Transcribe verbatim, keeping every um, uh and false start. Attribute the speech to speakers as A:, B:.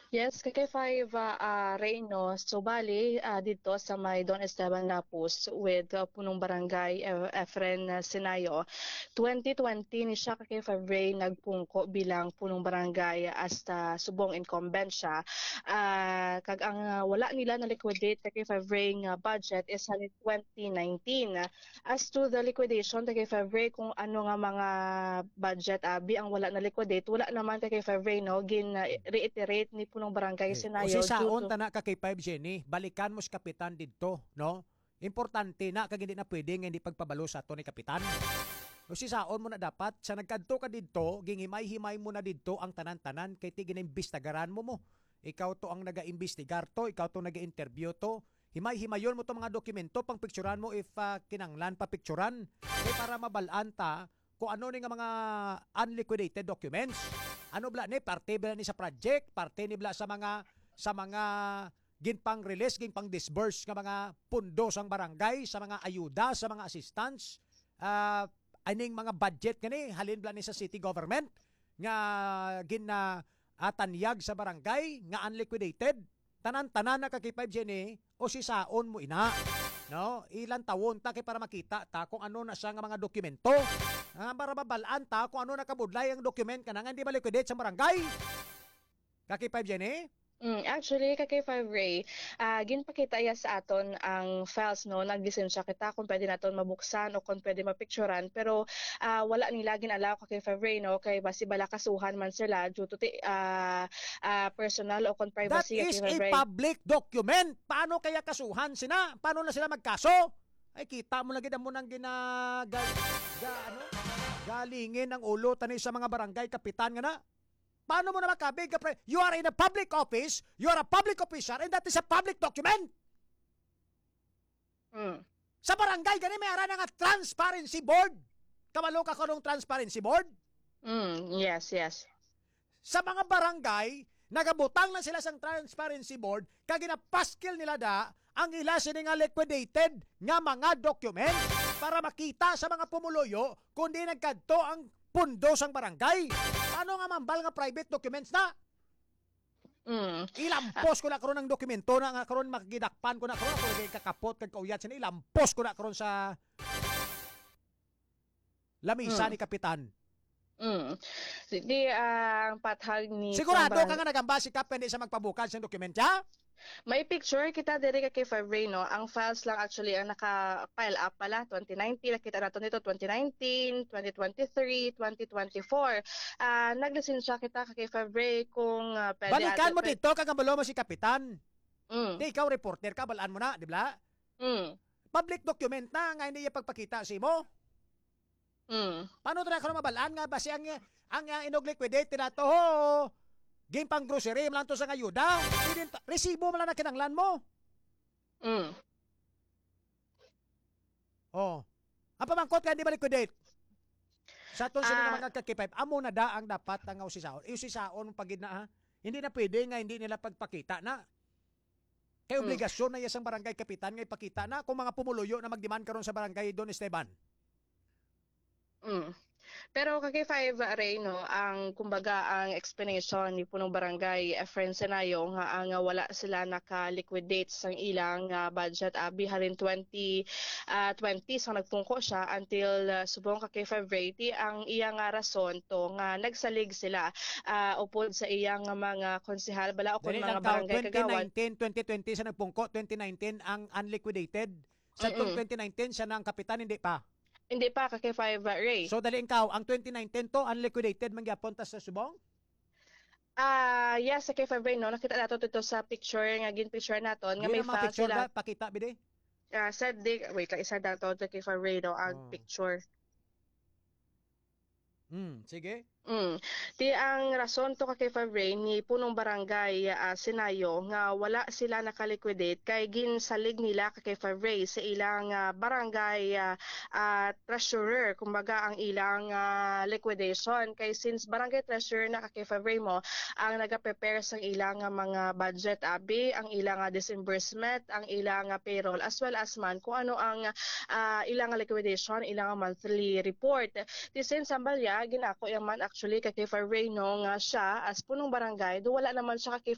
A: Yes, kay five uh, uh, Reyno. So bali uh, dito sa may Don Esteban Lapus with uh, punong barangay uh, Efren uh, Sinayo. twenty twenty ni siya kay five Ray nagpungko bilang punong barangay hasta subong incumbent siya. Uh, kag ang uh, wala nila na liquidate kay five Ray nga budget is sa twenty nineteen. As to the liquidation kay five Ray kung ano nga mga budget abi ang wala na liquidate, wala naman kay five Ray no gin uh, reiterate ni punong barangay
B: Eh, o si
A: Sinayo due
B: saon
A: to
B: ta na ka kay five Jenny, balikan mo si kapitan didto, no? Importante na kag hindi na pwede nga hindi pagpabalo sa ato ni kapitan. O si saon mo na dapat sa nagkadto ka didto, gingimay-himay mo na didto ang tanan-tanan kay ti ginimbestagaran mo mo. Ikaw to ang naga-imbestigar to, ikaw to naga-interview to. Himay-himayon mo to mga dokumento pang picturean mo if uh, kinanglan pa picturean. Kay para mabalaan ta kung ano ni nga mga unliquidated documents. Ano bla ni parte bla ni sa project, parte ni bla sa mga sa mga ginpang release, ginpang disburse nga mga pundo sang barangay, sa mga ayuda, sa mga assistance, uh, aning mga budget kani halin bla ni sa city government nga gina uh, tanyag sa barangay nga unliquidated. Tanan-tanan na ka kay five Jenny o si saon mo ina. No, ilan tawon ta kay para makita ta kung ano na siya nga mga dokumento. Ah, para mabalaan ta kung ano nakabudlay ang document ka na nga hindi ma-liquidate sa barangay. Kaki five Jenny?
A: Mm, actually, kay five Ray, uh, ginpakita ya sa aton ang files no, naglisensya kita kung pwede naton mabuksan o kung pwede mapicturean pero uh, wala nila ginalaw kay five Ray no kay basi bala kasuhan man sila due to the, uh, uh, personal o kung
B: That
A: privacy kay
B: is
A: five
B: a
A: Ray.
B: public document. Paano kaya kasuhan sina? Paano na sila magkaso? Ay kita mo lagi mo nang gina ga, ga, ano? Galingin ang ulo tani sa mga barangay kapitan nga na. Paano mo na makabig? You are in a public office, you are a public officer, and that is a public document.
A: Mm.
B: Sa barangay, gani may ara nga transparency board. Kamalo ka karong transparency board?
A: Mm, yes, yes.
B: Sa mga barangay, nagabutang lang sila sa transparency board, kag ginapaskil nila da, ang ila sini nga liquidated nga mga document para makita sa mga pumuloyo kung di nagkadto ang pundo sang barangay. Paano nga mambal nga private documents na?
A: Mm.
B: Ilampos ko na karon ng dokumento na nga karon makigidakpan ko na karon ako kay kakapot kag kauyat sini ilampos ko na karon sa lamisa
A: Mm.
B: ni kapitan.
A: Mm. Di ang uh, pathag ni
B: Sigurado ka nga nagamba si Kap hindi sa magpabukad sa dokumento?
A: may picture kita dire kay five Ray no. Ang files lang actually ang naka-file up pala twenty nineteen nakita nato nito twenty nineteen, twenty twenty-three, twenty twenty-four. Ah uh, naglisensya kita kay five Ray kung uh, pwede
B: Balikan
A: ato,
B: mo dito kagambalo mo si kapitan.
A: Mm.
B: Di ikaw reporter ka balaan mo na, di ba?
A: Mm.
B: Public document na nga hindi iya pagpakita si mo.
A: Mm.
B: Paano tra karon mabalaan nga basi ang ang, ang inog liquidate na to? Oh, game pang grocery man to sa ayuda. Resibo man lang na kinanglan mo.
A: Mm.
B: Oh. Ang pamangkot ka hindi ba liquidate? Sa to sila
A: Ah.
B: nga mga kakipay, amo na da ang dapat ang usisaon. Usisaon pagid na ha. Hindi na pwede nga hindi nila pagpakita na. Kay
A: Mm.
B: obligasyon na isang barangay kapitan nga ipakita na kung mga pumuluyo na magdemand karon sa barangay Don Esteban.
A: Mm. Pero kay five Ray no, ang kumbaga ang explanation ni punong barangay Efren Senayo nga ang uh, wala sila naka-liquidate sang ilang uh, budget abi halin twenty twenty so nagpungko siya until uh, subong kay five Ray ti ang iya nga rason to nga nagsalig sila uh, upod sa iyang mga konsehal bala o kun
B: Dali
A: mga
B: lang tao,
A: barangay kagawad.
B: twenty nineteen, twenty twenty sa nagpungko, twenty nineteen ang unliquidated. Sa
A: Mm-mm.
B: twenty nineteen siya na ang kapitan, hindi pa.
A: Hindi pa kay five Ray.
B: So dali ikaw, ang twenty nineteen to unliquidated mangyapon ta sa subong?
A: Ah, yes, sa kay five Ray no, nakita nato dito sa picture nga gin picture naton nga
B: Yun
A: may
B: ang mga
A: file
B: picture
A: sila.
B: ba? Pakita, bide.
A: Uh, said they, wait lang, isa daw to kay five Ray no, ang
B: Oh.
A: picture.
B: Hmm, sige.
A: Mm. Di ang rason to kay five Ray ni punong barangay uh, Sinayo nga wala sila nakaliquidate kay ginsalig nila kay five Ray sa ilang uh, barangay uh, uh, treasurer kumbaga ang ilang uh, liquidation kay since barangay treasurer na kay five Ray mo ang naga-prepare sa ilang uh, mga budget abi ang ilang uh, disbursement ang ilang uh, payroll as well as man kung ano ang uh, ilang liquidation ilang monthly report. Di since sambalya ginako yang man actually kay five Ray no nga siya as punong barangay do wala naman siya kay